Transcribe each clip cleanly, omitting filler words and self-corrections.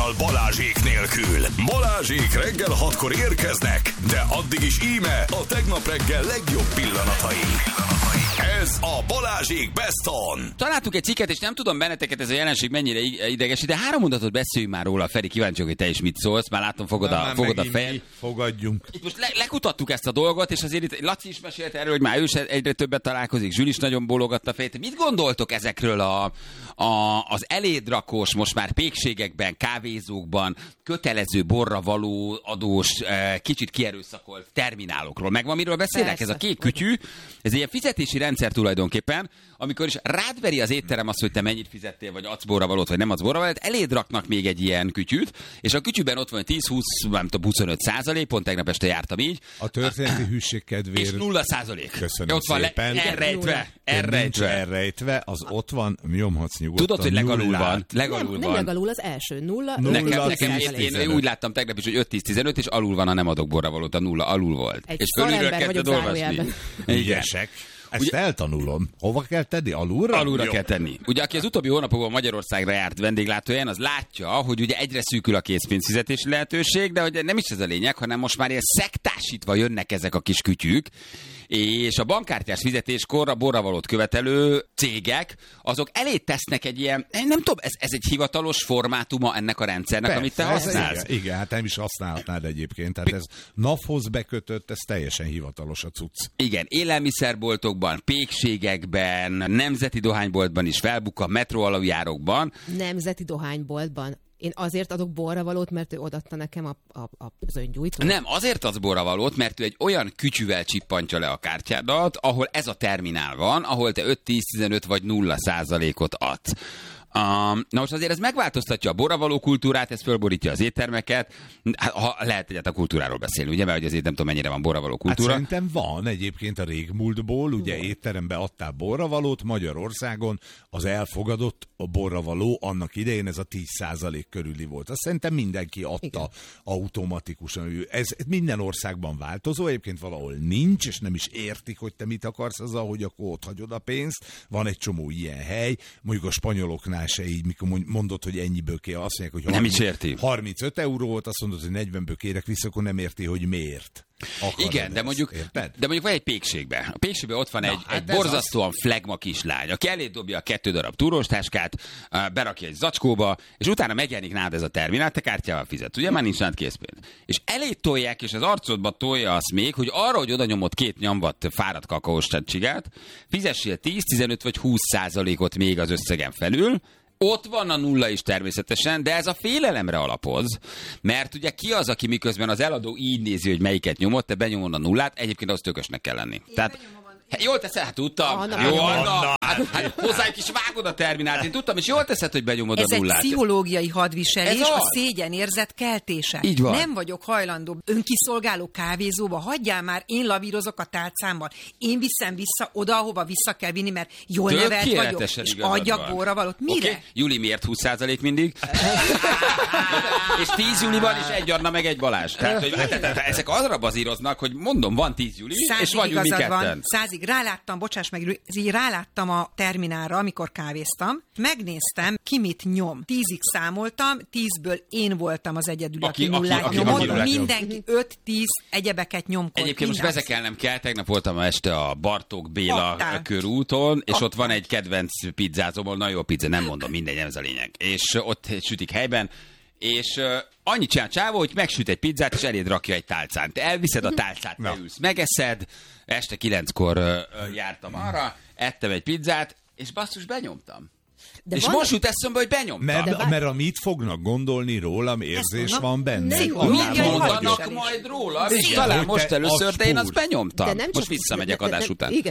azonnal Balázsék nélkül. Balázsék reggel 6-kor érkeznek, de addig is íme a tegnap reggel legjobb pillanatai. Ez a Balázsék Best On. Találtuk egy cikket, és nem tudom benneteket ez a jelenség mennyire ideges, de 3 mondatot beszéljünk már róla. Feri, kíváncsi, hogy te is mit szólsz. Már látom, fogod a fejed. Fogadjunk. Itt most lekutattuk ezt a dolgot, és azért itt Laci is mesélt erről, hogy már ő is egyre többet találkozik, Zsül is nagyon bólogatta a fejét. Mit gondoltok ezekről az elédrakós, most már pékségekben, kávézókban kötelező borra való adós, kicsit kierőszakolt terminálokról? Meg van, miről beszélek? Persze. Ez a kék kütyű, ez ilyen fizetési rendszer tulajdonképpen, amikor is rád veri az étterem azt, hogy te mennyit fizettél, vagy adsz borra valót, vagy nem adsz borra valót, eléd raknak még egy ilyen kütyűt, és a kütyűben ott van 10-20, nem tudom, 25%, pont tegnap este jártam így. A történeti hűség kedvéért. És 0%. Köszönöm ott van szépen. Elrejtve, az ott van, nyomhatsz nyugodtan. Tudod, hogy legalul van. Nem legalul, az első. 0. Nekem én úgy láttam tegnap is, hogy 5-10-15, és alul van, ha nem adok borra valót, a 0 alul volt. Egy és fölülről kezdted olvasni. Ügyesek. Ezt feltanulom. Hova kell tenni? Alulra? Alulra kell tenni. Ugye, aki az utóbbi hónapokban Magyarországra járt vendéglátóhelyen, az látja, hogy ugye egyre szűkül a készpénzfizetési lehetőség, de hogy nem is ez a lényeg, hanem most már ilyen szektásítva jönnek ezek a kis kütyük, és a bankkártyás fizetéskor a borravalót követelő cégek, azok elé tesznek egy ilyen, nem tudom, ez egy hivatalos formátuma ennek a rendszernek, persze, amit te használsz. Igen, hát nem is használhatnád egyébként. Tehát ez NAV-hoz bekötött, ez teljesen hivatalos a cucc. Igen, élelmiszerboltokban, pékségekben, nemzeti dohányboltban is felbukkan, metró aluljárókban. Nemzeti dohányboltban. Én azért adok borravalót, mert ő odaadta nekem az öngyújtót? Nem, azért adsz borravalót, mert ő egy olyan kütyűvel csippantja le a kártyádat, ahol ez a terminál van, ahol te 5-10-15 vagy 0%-ot adsz. Na most azért ez megváltoztatja a borravaló kultúrát, ez fölborítja az éttermeket, ha lehet egyáltalán a kultúráról beszélni, ugye, mert azért nem tudom, mennyire van borravaló kultúra. Hát szerintem van egyébként a régmúltból, ugye étterembe adtál borravalót, Magyarországon az elfogadott a borravaló annak idején ez a 10% körüli volt. Azt szerintem mindenki adta. Igen. Automatikusan. Ez minden országban változó, egyébként valahol nincs, és nem is értik, hogy te mit akarsz azzal, hogy akkor ott hagyod a pénzt. Van egy csomó ilyen hely, mondjuk a spanyoloknál se így, mikor mondod, hogy ennyiből kell, azt mondják, hogy nem is érti. 35 euró volt, azt mondod, hogy 40-ből kérek vissza, akkor nem érti, hogy miért. Igen, de mondjuk van egy pékségben. A pékségben ott van egy borzasztóan flegma kislány, aki elé dobja a 2 darab túróstáskát, berakja egy zacskóba, és utána megjelenik nálad ez a terminál, te kártyával fizet. Ugye már nincs nálad készpénz. És elé tolják, és az arcodba tolja azt még, hogy arra, hogy oda nyomod 2 nyomvat fáradt kakaós csigát, fizessél 10-15 vagy 20%-ot még az összegen felül. Ott van a 0 is természetesen, de ez a félelemre alapoz, mert ugye ki az, aki miközben az eladó így nézi, hogy melyiket nyomott, te benyomod a 0-át, egyébként az tökösnek kell lenni. Tehát, jól teszed, hát tudtam. Jó, Anna. Hát hozzájuk is vágod a terminált. Én tudtam, és jól teszed, hogy benyomod a 0-át. Ez egy pszichológiai hadviselés, a szégyenérzet keltése. Így van. Nem vagyok hajlandó önkiszolgáló kávézóba, hagyjál már, én lavírozok a tálcámmal. Én viszem vissza oda, ahova vissza kell vinni, mert jól nevelt vagyok, és adjak borravalót. Mire? Okay. Júli miért 20% mindig? És 10 Júli van, és egy Anna, meg egy Balázs. Tehát, ezek arra bazíroznak, hogy mondom, van 10 Júli, és vagyunk mi ketten. Ráláttam a terminálra, amikor kávéztam, megnéztem, ki mit nyom. 10-ig számoltam, 10-ből én voltam az egyedül, aki 0-át nyomott. Mindenki 5-10 egyebeket nyomkod. Egyébként most vezekelnem kell, tegnap voltam este a Bartók Béla körúton, és ott van egy kedvenc pizzázóból, nagyon jó pizza, nem mondom, mindegy, nem ez a lényeg. És ott sütik helyben, és annyit csinál csávó, hogy megsüt egy pizzát, és eléd rakja egy tálcán. Te elviszed a tálcát, beülsz, megeszed, este 9-kor jártam arra, ettem egy pizzát, és basszus, benyomtam. De és most jut eszembe, hogy benyomtam. Mert amit fognak gondolni rólam, érzés van benne. Mit mondanak majd róla? Talán most először, de én azt benyomtam. Most visszamegyek adás után. Igen.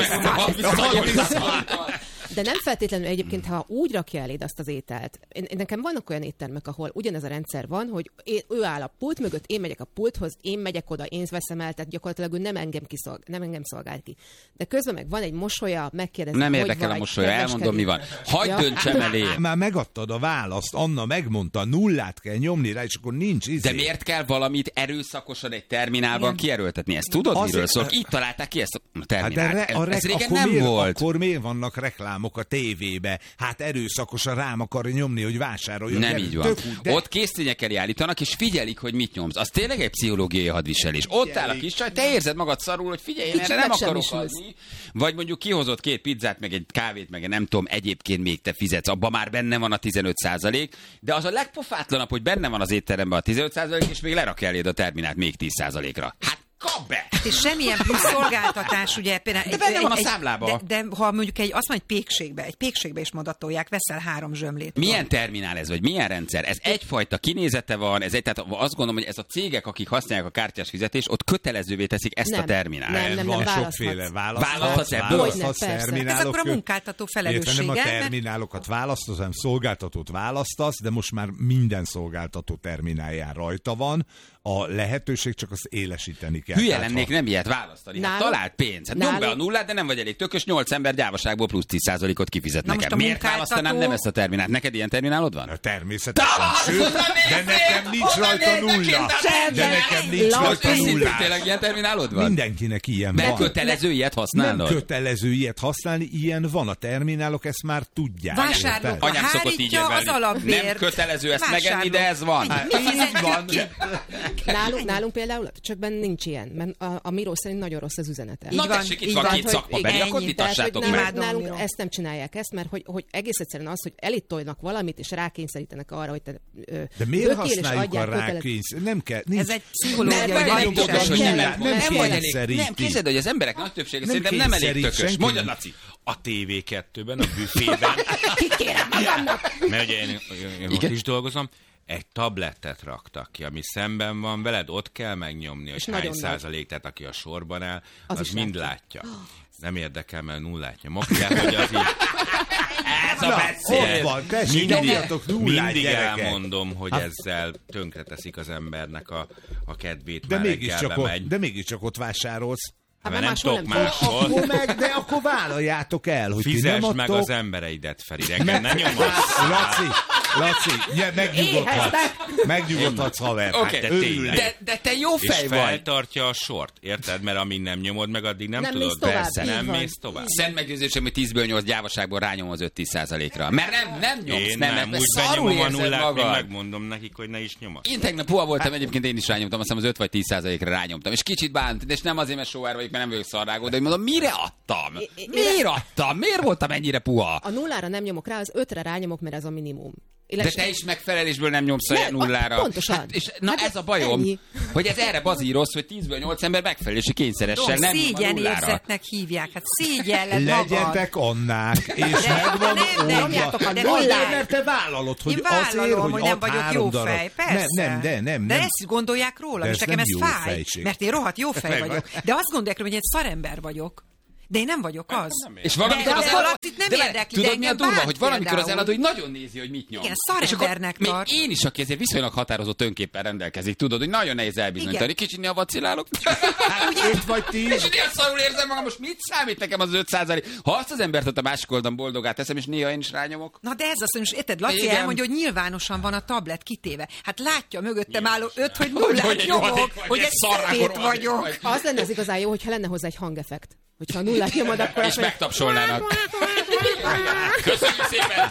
De nem feltétlenül egyébként, ha úgy rakja eléd azt az ételt. Nekem vannak olyan éttermek, ahol ugyanez a rendszer van, hogy ő áll a pult mögött, én megyek a pulthoz, én megyek oda, én veszem el, tehát gyakorlatilag ő nem engem szolgál ki. De közben meg van egy mosolya, megkérdezi, nem érdekel a mosolya, elmondom, mi van. Hagyd döntsem elé. Már megadtad a választ, Anna megmondta, 0 kell nyomni rá, és akkor nincs izé. De miért kell valamit erőszakosan egy terminálban kierőltetni? Ezt tudod, miről szól? Így találták ki ezt a terminált. Ez régen nem volt. Akkor miért vannak reklámok reklámok a tévébe, hát erőszakosan rám akarja nyomni, hogy vásároljon. Nem így van. Ott késztények elé állítanak, és figyelik, hogy mit nyomsz. Az tényleg egy pszichológiai hadviselés. Ott áll a kis csaj, te érzed magad szarul, hogy figyelj, én erre nem akarok adni. Vagy mondjuk kihozott 2 pizzát, meg egy kávét, meg nem tudom, egyébként még te fizetsz. Abban már benne van a 15%, de az a legpofátlanabb, hogy benne van az étteremben a 15%, és még lerak eléd a terminált még 10%-ra. Hát kap be! Hát és semmilyen plusz szolgáltatás, ugye például... De benne van a számlába. De ha mondjuk azt mondja, egy pékségbe is modatolják, veszel 3 zsömlét. Milyen terminál ez, vagy milyen rendszer? Ez egyfajta kinézete van, tehát azt gondolom, hogy ez a cégek, akik használják a kártyás fizetést, ott kötelezővé teszik ezt a terminált. Nem, van sokféle választhatsz Ez akkor a munkáltató felelőssége. Nem a terminálokat választasz, hanem szolgáltatót választasz, de most már minden szolgáltató terminálján rajta van. A lehetőség csak azt élesíteni kell. Hülye lennék nem ilyet választani. Hát talált pénz. Hát nyomd be a nullát, de nem vagy elég tökös, 8 ember gyávaságból plusz 10%-ot kifizet nekem. Miért választanám nem ezt a terminált? Neked ilyen terminálod van? Természetesen. Sőt, de nekem nincs rajta nulla. De nekem nincs rajta nulla. Tényleg ilyen terminálod van? Mindenkinek ilyen van. Nem kötelező ilyet használnod? Nem kötelező ilyet használni, ilyen van. A terminálok, ezt már tudják. Vásárlók, Anyám szokott így érvelni. Nem kötelező ezt megenni, de ez van. Így van. Nálunk például csak benne nincs ilyen, mert a Miró szerint nagyon rossz az üzenete. Na tessék, itt van 2 szakmabeli, akkor titassátok meg. Nálunk ezt nem csinálják mert egész egyszerűen az, hogy elitolnak valamit, és rákényszerítenek arra, hogy te de miért használjuk a rákényszer? Nem kell. Ez egy pszichológiai nem képzeld, hogy az emberek nagy többsége szerintem nem elég tökös. Mondjad, Laci. A TV2-ben, a büfében. Kikérem magamnak. Mert ugye én ott is dolgozom. Egy tablettet raktak ki, ami szemben van veled, ott kell megnyomni, hogy hány százalék, tehát aki a sorban áll, az mind látja. Nem érdekel, mert nullát nyomok, de hogy az így... Ez a beszél! Mindig elmondom, hogy ezzel tönkreteszik az embernek a kedvét, de mégiscsak ott vásárolsz. Mert nem tudok máshol. De akkor vállaljátok el, hogy fizesd ti nem adtok. meg az embereidet, Feri, engem ne nyomasz. Laci, megnyugodhatsz, haver. Okay. De te jó fej és vagy. feltartja a sort, érted? Mert amíg nem nyomod meg, addig nem tudod. Persze. Nem mész tovább. Szent meggyőződésem, hogy 10-ből 8 gyávaságból rányom az 5-10%-ra. Mert nem nyomsz. Én nem úgy benyomom a nullát, én megmondom nekik, hogy ne is nyomasz. Én tegnap puha voltam, egyébként én is rányomtam, azt hiszem az 5 vagy 10%-ra rányomtam. És kicsit bánt, és nem azért, mert sóvár vagyok, mert nem vagyok szarrágó, de mondom, mire adtam? Miért adtam? Miért voltam ennyire puha? A nullára nem nyomok rá, az 5-re rányomok, mert ez a minimum. De te is megfelelésből nem nyomsz a nullára. Pontosan. Hát, és ez a bajom, hogy ez erre bazíroz, hogy 10-ből 8 ember megfelelési kényszeressel nem nyom a nullára. Szégyenérzetnek hívják, hát szégyelled magad. Legyetek Annák, és megvan oldva. Mert te vállalod, hogy azért, hogy nem vagyok jó fej. Persze. Nem. De ezt gondolják rólam, és nekem ez fáj, mert én rohadt jó fej vagyok. De azt gondolják, hogy egy szarember vagyok. De én nem vagyok az. És valamikor az eladó nem érdekli. Tudod, mi a durva, hogy valamikor az eladó, hogy nagyon nézi, hogy mit nyom. Igen, szarembernek tart. Még én is, aki ezért viszonylag határozott önképpen rendelkezik, tudod, hogy nagyon nehéz elbizonyítani. Kicsit néha vacilálok. Itt vagy 10. És ilyen szarul érzem magam, most mit számít nekem az 5%? Ha azt az embert ott a másik oldalon boldogát teszem, és néha én is rányomok. Na de ez azt mondja, érted, Laci elmondja, hogy nyilvánosan van a tablet kitéve. Hát látja mögöttem álló 5, hogy nullát nyomok, hogy egy szarét vagyok. Az lenne az igazán jó, hogyha lenne hozzá egy hangeffekt. Hogyha a nullát nyomod, akkor... És megtapsolnának. Köszönjük szépen,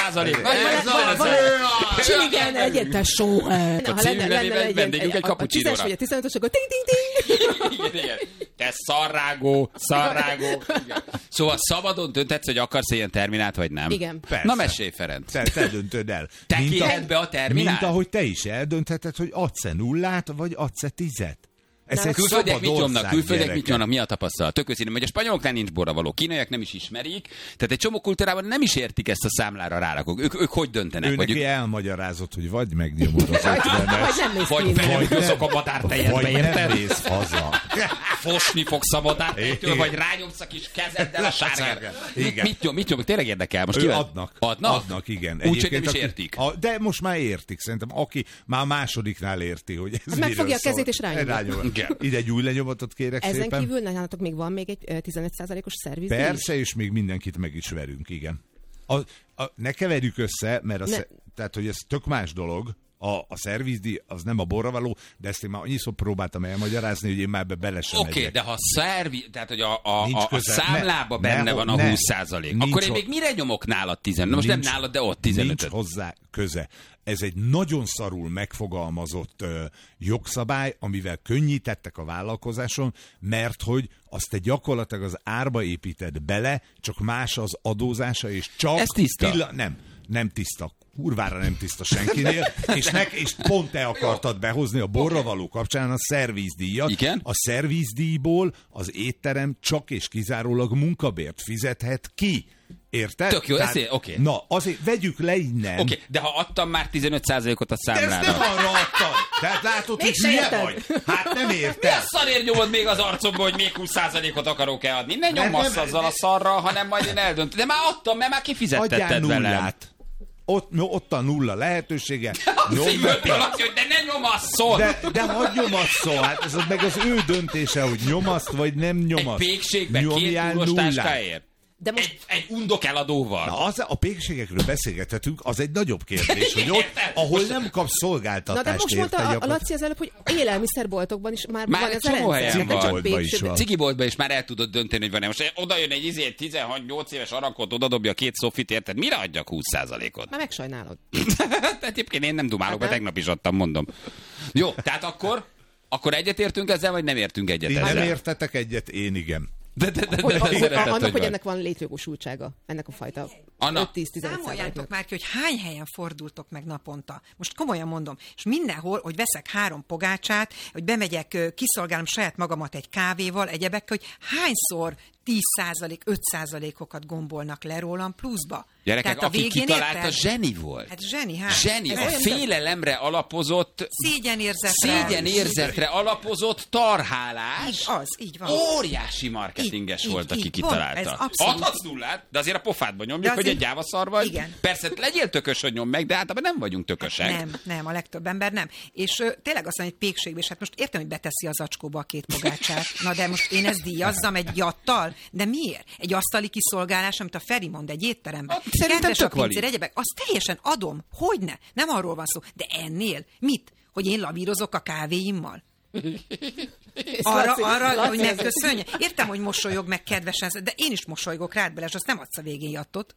15%. Igen, egyetlen show. A cíművelében vendégünk egy kapucsinóra. A 10-es vagy a 15-ös, akkor ting-ting-ting. Igen. Te szarrágó. Szóval szabadon döntetsz, hogy akarsz ilyen terminált, vagy nem? Igen. Persze. Na mesélj, Ferenc. Te döntöd el. Te kérhed be a terminált? Mint ahogy te is eldöntheted, hogy adsz-e nullát, vagy adsz-e 10-et. Külföldiek mit nyomnak, mi a tapasztalat? Tök őszintén, hogy a spanyoloknál nincs borravaló, kínaiak nem is ismerik, tehát egy csomó kultúrában nem is értik ezt a számlára rárakok. Ők hogy döntenek? Ő neki elmagyarázott, hogy vagy megnyomod az 50-es, vagy felhúzok a madártejedbe, érted? Vagy mész haza. Fosni fogsz a madártejedtől, vagy rányomsz a kis kezeddel a sárgát. Mit nyomok? Tényleg érdekel? Most adnak, igen. Úgyhogy nem is értik. De most már értik, szerintem. Aki már másodiknál érti, hogy ez megfogja a kezét és rányomja. Ide egy új lenyomatot kérek ezen szépen. Kívül nálatok még van még egy 15%-os szerviz? Persze, és még mindenkit meg is verünk, igen. Ne keverjük össze, mert tehát, hogy ez tök más dolog, a szervizdíj az nem a borravaló, de ezt én már annyiszor próbáltam elmagyarázni, hogy én már bele sem megyek. Oké, de ha tehát, hogy a számlában benne van a 20%, akkor én még mire nyomok nálad 15? Most nem nálad, de ott 15. Nincs hozzá köze. Ez egy nagyon szarul megfogalmazott jogszabály, amivel könnyítettek a vállalkozáson, mert hogy azt te gyakorlatilag az árba építed bele, csak más az adózása, és csak... Ez tiszta? Nem tiszta. Kurvára nem tiszta senkinél, és pont te akartad behozni a borravaló kapcsán a szervízdíjat. Igen? A szervízdíjból az étterem csak és kizárólag munkabért fizethet ki. Érted? Tök jó, oké. Na, azért vegyük le innen. Oké, de ha adtam már 15%-ot a számlára. De ezt nem arra adtam. Tehát látod, hogy hülye vagy. Hát nem érted. Mi a szarért nyomod még az arcomba, hogy még 20%-ot akarok-e adni? Ne nyomasz azzal a szarra, hanem majd én eldöntöm. De már adtam, mert már kifizettetted velem. Ott a nulla lehetősége. Hogy de ne nyomasszon! De hadd nyomasszon! Hát ez meg az ő döntése, hogy nyomaszt vagy nem nyomaszt. Egy pékségben 2 túros táskáért? De most... egy undok eladóval. Na, a pékségekről beszélgethetünk, az egy nagyobb kérdés, hogy ott, ahol nem kapsz szolgáltatást. Na de most mondta a Laci az előbb, hogy élelmiszerboltokban is már van ez a rendszer. Cigiboltban is már el tudod dönteni, hogy van-e. Most oda jön egy 16-8 éves arankot, odadobja 2 szofit, érted? Mire adjak 20%-ot? Már megsajnálod. Tehát egyébként én nem dumálok, mert tegnap is adtam, mondom. Jó, tehát akkor egyetértünk ezzel, vagy nem értünk egyet ezzel? Ti nem értetek egyet, én igen. Annak, hogy ennek van létjogosultsága, ennek a fajta 5-10-15%. Számoljátok már ki, hogy hány helyen fordultok meg naponta. Most komolyan mondom, és mindenhol, hogy veszek 3 pogácsát, hogy bemegyek, kiszolgálom saját magamat egy kávéval, egyebekkel, hogy hányszor 10%, 5%-okat gombolnak le rólam pluszba. Gyerekek, aki kitalálta, zseni volt. Hát zseni, hát. Zseni, a félelemre alapozott... Szégyenérzetre alapozott tarhálás. Így van. Óriási marketinges volt, aki kitalálta. Adhatsz nullát, de azért a pofádba nyomjuk, hogy egy gyávaszar vagy. Igen. Persze legyél tökös, hogy nyom meg, de általában nem vagyunk tökösek. Nem, a legtöbb ember nem. És tényleg azt mondja, hogy pékségbe, és hát most értem, hogy beteszi az zacskóba a 2 pogácsát. Na de most én ezt díjazzam egy jattal? De miért? Egy asztali kiszolgálás, amit a Feri mond egy étteremben. Szerintem tök pincér, egyebek, azt teljesen adom. Hogyne? Nem arról van szó. De ennél? Mit? Hogy én lavírozok a kávéimmal? Arra, hogy megköszönje. Értem, hogy mosolyog meg kedvesen, de én is mosolygok rád bele, és azt nem adsz a végén jattot.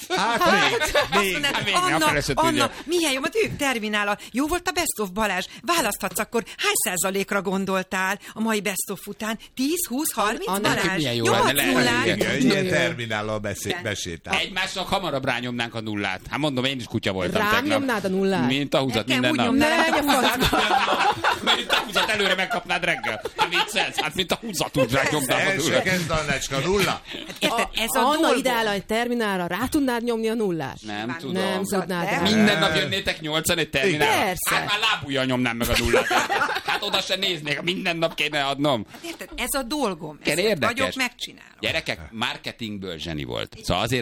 Anna, milyen jó, mert ők terminál. Jó volt a Best of Balázs. Választhatsz akkor, hány százalékra gondoltál a mai Best of után? 10, 20, 30, Balázs? Ilyen terminállal besétál. Egymásnak hamarabb rányomnánk a nullát. Hát mondom, én is kutya voltam tegnap. Rányomnád a nullát? Mint a húzat minden nap. Mint a húzat előre megkapnád reggel. Hát mint a húzat úgy rányomnám a nullát. Kezd Annecska, nulla. Anna ideál a terminálra, rá tudnád nyomni a nullát? Nem tudom. Nem tudnád. Minden nap jönnétek 8-an egy terminálra. Persze. Hát már lábujjal nyomnám meg a nullát. Hát oda se néznék, minden nap kéne adnom. Érted, ez a dolgom. Érdekes. Vagyok, megcsinálom. Gyerekek, marketingből zseni volt. Szóval